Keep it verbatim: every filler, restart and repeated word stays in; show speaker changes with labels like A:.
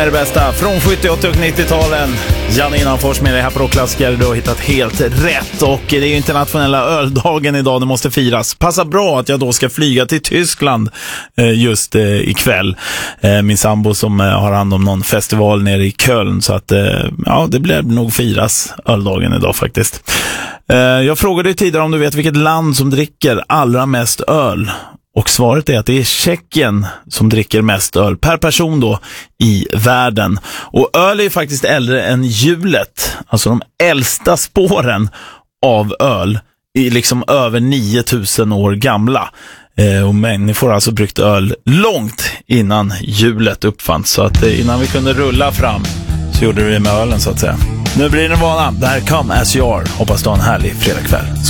A: är det bästa från sjuttio-, åttio- och nittio-talen. Janne Innanfors med dig här på Rockklassiker. Du har hittat helt rätt. Och det är ju internationella öldagen idag. Det måste firas. Passa bra att jag då ska flyga till Tyskland just ikväll. Min sambo som har hand om någon festival nere i Köln. Så att ja, det blir nog firas öldagen idag faktiskt. Jag frågade dig tidigare om du vet vilket land som dricker allra mest öl. Och svaret är att det är Tjeckien som dricker mest öl per person då i världen. Och öl är ju faktiskt äldre än hjulet. Alltså de äldsta spåren av öl är liksom över nio tusen år gamla. Eh, och människor har alltså bryggt öl långt innan hjulet uppfanns. Så att eh, innan vi kunde rulla fram så gjorde vi med ölen så att säga. Nu blir det en vana. Det här Come As You Are. Hoppas du har en härlig fredagkväll.